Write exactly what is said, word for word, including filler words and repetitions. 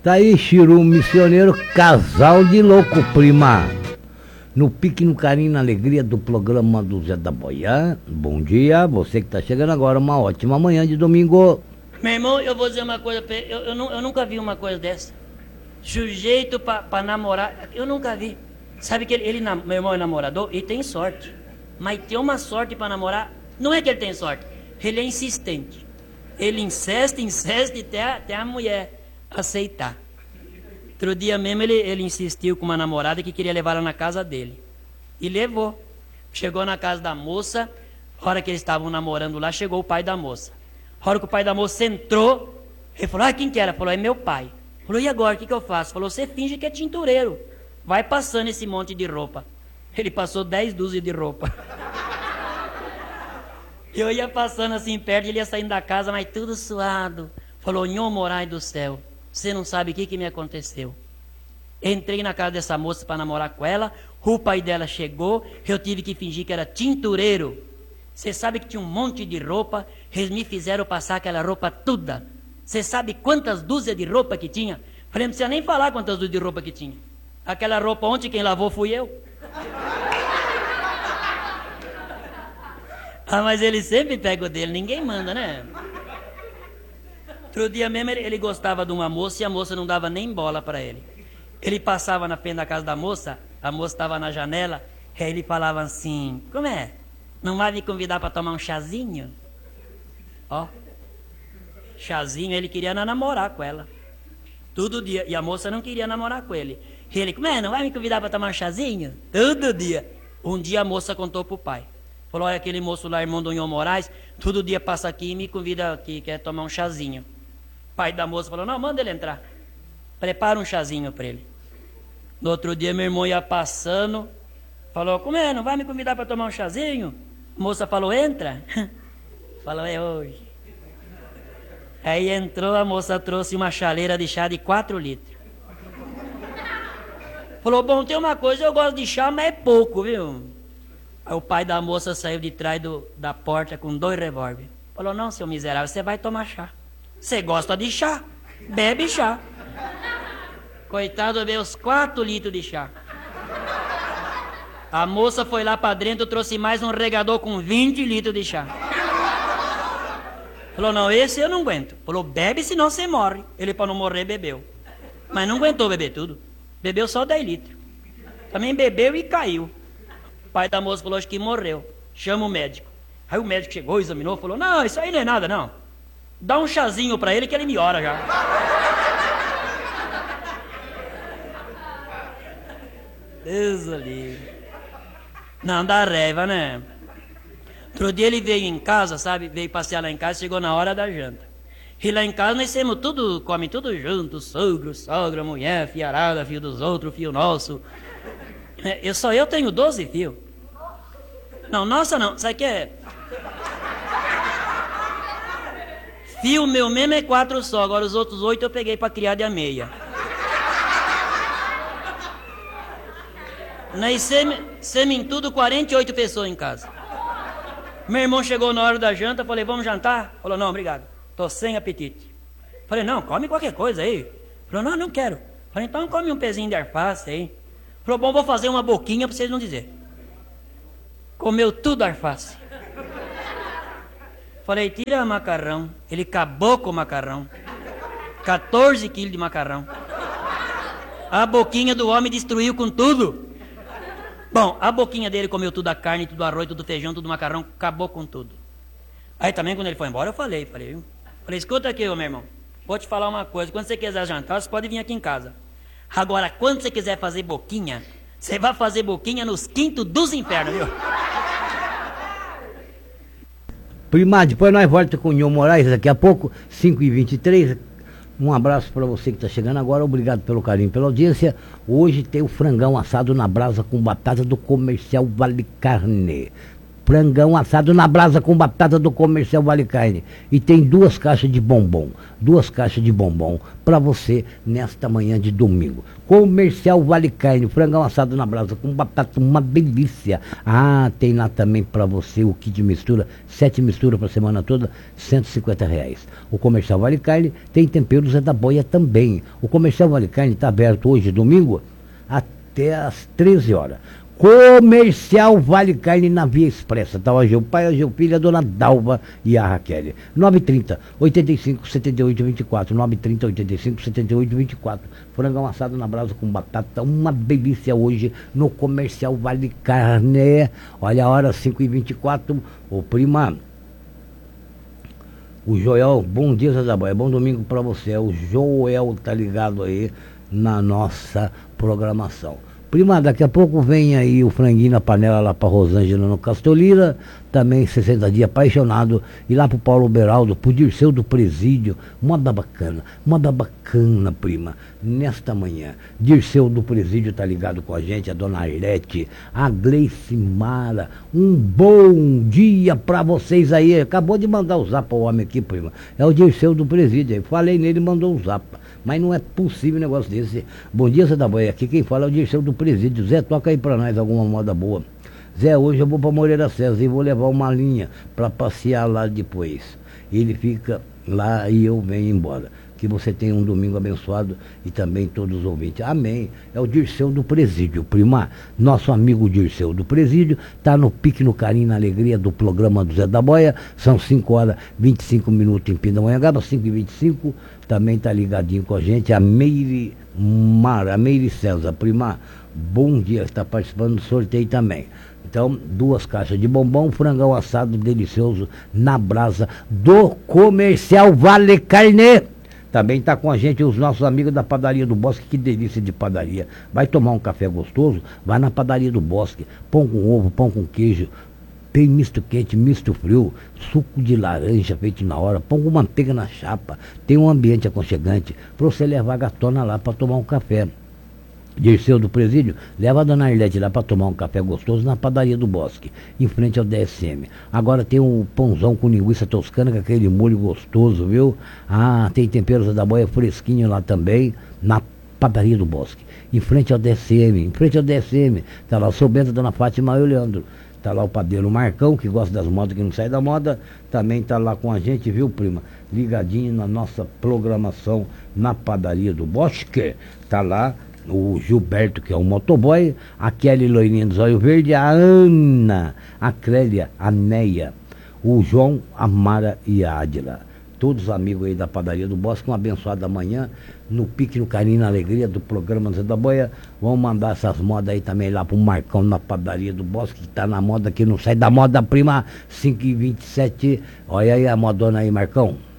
Tá aí, Chiru, missioneiro, casal de louco, prima. No pique, no carinho, na alegria do programa do Zé da Boia. Bom dia, você que tá chegando agora, uma ótima manhã de domingo. Meu irmão, eu vou dizer uma coisa pra ele, eu, eu, eu nunca vi uma coisa dessa. Sujeito pra, pra namorar, eu nunca vi. Sabe que ele, ele, meu irmão é namorador, ele tem sorte. Mas tem uma sorte pra namorar, não é que ele tem sorte, ele é insistente. Ele incesta, incesta até, até a mulher aceitar. Outro dia mesmo ele, ele insistiu com uma namorada que queria levar ela na casa dele. E levou. Chegou na casa da moça, a hora que eles estavam namorando lá, chegou o pai da moça. A hora que o pai da moça entrou, ele falou, ah, quem que era? Falou, é meu pai. Falou, e agora, o que que eu faço? Falou, você finge que é tintureiro. Vai passando esse monte de roupa. Ele passou dez dúzias de roupa. Eu ia passando assim perto, ele ia saindo da casa, mas tudo suado. Falou, Nhô Moraes do céu, você não sabe o que que me aconteceu. Entrei na casa dessa moça para namorar com ela, o pai dela chegou, eu tive que fingir que era tintureiro. Você sabe que tinha um monte de roupa, eles me fizeram passar aquela roupa toda. Você sabe quantas dúzias de roupa que tinha? Falei, não precisa nem falar quantas dúzias de roupa que tinha. Aquela roupa ontem quem lavou fui eu. Ah, mas ele sempre pega o dele, ninguém manda, né? Outro dia mesmo ele, ele gostava de uma moça e a moça não dava nem bola para ele. Ele passava na frente da casa da moça, a moça estava na janela, aí ele falava assim, como é? Não vai me convidar para tomar um chazinho? Ó, chazinho, ele queria namorar com ela. Todo dia, e a moça não queria namorar com ele. E ele, como é? Não vai me convidar para tomar um chazinho? Todo dia. Um dia a moça contou pro pai. Falou, olha, aquele moço lá, irmão do Nhô Moraes, todo dia passa aqui e me convida aqui, quer tomar um chazinho. O pai da moça falou, não, manda ele entrar. Prepara um chazinho para ele. No outro dia, meu irmão ia passando, falou, como é, não vai me convidar para tomar um chazinho? A moça falou, entra. Falou, é hoje. Aí entrou, a moça trouxe uma chaleira de chá de quatro litros. Falou, bom, tem uma coisa, eu gosto de chá, mas é pouco, viu? Aí o pai da moça saiu de trás do, da porta com dois revólveres. Falou, não, seu miserável, você vai tomar chá. Você gosta de chá, bebe chá. Coitado, bebeu os quatro litros de chá. A moça foi lá para dentro, trouxe mais um regador com vinte litros de chá. Falou, não, esse eu não aguento. Falou, bebe senão você morre. Ele, para não morrer, bebeu. Mas não aguentou beber tudo. Bebeu só dez litros. Também bebeu e caiu. O pai da moça falou, acho que morreu. Chama o médico. Aí o médico chegou, examinou, falou, não, isso aí não é nada, não. Dá um chazinho para ele que ele melhora já. Deus ali. Não, dá raiva, né? Outro dia ele veio em casa, sabe? Veio passear lá em casa, chegou na hora da janta. E lá em casa nós temos tudo, come tudo junto, sogro, sogra, mulher, fiarada, filho dos outros, filho nosso. Eu só eu tenho doze fios. Não, nossa não, sabe o que é? Fio meu mesmo é quatro só, agora os outros oito eu peguei para criar de a meia. Nós semos em tudo quarenta e oito pessoas em casa. Meu irmão chegou na hora da janta, falei, vamos jantar? Falou, não, obrigado, tô sem apetite. Falei, não, come qualquer coisa aí. Falou, não, não quero. Falei, então come um pezinho de alface aí. Falou, bom, vou fazer uma boquinha para vocês não dizer. Comeu tudo alface. Falei, tira macarrão. Ele acabou com o macarrão. quatorze quilos de macarrão. A boquinha do homem destruiu com tudo. Bom, a boquinha dele comeu tudo, a carne, tudo arroz, tudo feijão, tudo macarrão, acabou com tudo. Aí também quando ele foi embora eu falei, falei, falei, escuta aqui, meu irmão, vou te falar uma coisa, quando você quiser jantar, você pode vir aqui em casa. Agora, quando você quiser fazer boquinha, você vai fazer boquinha nos quintos dos infernos, viu? Prima, depois nós voltamos com o Nhô Moraes daqui a pouco, cinco e vinte e três. Um abraço para você que está chegando agora, obrigado pelo carinho, pela audiência. Hoje tem o frangão assado na brasa com batata do Comercial Vale Carne. Frangão assado na brasa com batata do Comercial Vale Carne. E tem duas caixas de bombom. Duas caixas de bombom para você nesta manhã de domingo. Comercial Vale Carne, frangão assado na brasa com batata, uma delícia. Ah, tem lá também para você o kit de mistura, sete misturas para semana toda, cento e cinquenta reais. O Comercial Vale Carne tem tempero Zé da Boia também. O Comercial Vale Carne está aberto hoje, domingo, até às treze horas. Comercial Vale Carne na Via Expressa. Tá o pai, a Geofilha, a dona Dalva e a Raquel. nove trinta, oitenta e cinco, setenta e oito, vinte e quatro. nove trinta, oitenta e cinco, setenta e oito, vinte e quatro. Frangão assado na brasa com batata. Uma delícia hoje no Comercial Vale Carne. Olha a hora, cinco e vinte e quatro. Ô prima, o Joel, bom dia, Zé da Boia. Bom domingo pra você. O Joel tá ligado aí na nossa programação. Prima, daqui a pouco vem aí o franguinho na panela lá pra Rosângela no Castolira, também sessenta dias apaixonado, e lá pro Paulo Beraldo, pro Dirceu do Presídio, moda bacana, moda bacana, prima, nesta manhã. Dirceu do Presídio tá ligado com a gente, a dona Arlete, a Gleice Mara, um bom dia pra vocês aí, acabou de mandar o zap ao homem aqui, prima, é o Dirceu do Presídio, aí falei nele e mandou o zap. Mas não é possível um negócio desse. Bom dia, Zé da Boia. Aqui quem fala é o Dirceu do Presídio. Zé, toca aí pra nós alguma moda boa. Zé, hoje eu vou pra Moreira César e vou levar uma linha pra passear lá depois. Ele fica lá e eu venho embora. Que você tenha um domingo abençoado e também todos os ouvintes. Amém. É o Dirceu do Presídio, prima. Nosso amigo Dirceu do Presídio tá no pique, no carinho, na alegria do programa do Zé da Boia. São cinco horas e vinte e cinco minutos em Pindamonhangaba, cinco e vinte e cinco. Também tá ligadinho com a gente a Meire Mara, a Meire César, prima. Bom dia, está participando do sorteio também. Então, duas caixas de bombom, frangão assado delicioso na brasa do Comercial Vale Carne. Também está com a gente os nossos amigos da Padaria do Bosque, que delícia de padaria. Vai tomar um café gostoso? Vai na Padaria do Bosque. Pão com ovo, pão com queijo. Tem misto quente, misto frio, suco de laranja feito na hora, pão com manteiga na chapa. Tem um ambiente aconchegante para você levar a gatona lá para tomar um café. Dirceu do Presídio, leva a dona Arlete lá para tomar um café gostoso na Padaria do Bosque, em frente ao D S M. Agora tem um pãozão com linguiça toscana, com aquele molho gostoso, viu? Ah, tem temperos da boia fresquinho lá também, na Padaria do Bosque, em frente ao D S M, em frente ao D S M. Tá lá o seu Bento, a dona Fátima e o Leandro. Tá lá o padeiro Marcão, que gosta das modas que não sai da moda, também tá lá com a gente, viu, prima? Ligadinho na nossa programação na Padaria do Bosque. Tá lá o Gilberto, que é o motoboy, a Kelly Loirinha do Zóio Verde, a Ana, a Clélia, a Neia, o João, a Mara e a Adila. Todos os amigos aí da Padaria do Bosque, uma abençoada manhã, no pique, no carinho, na alegria do programa Zé da Boia. Vamos mandar essas modas aí também lá pro Marcão na Padaria do Bosque, que tá na moda, que não sai da moda, prima, cinco e vinte e sete. Olha aí a modona aí, Marcão.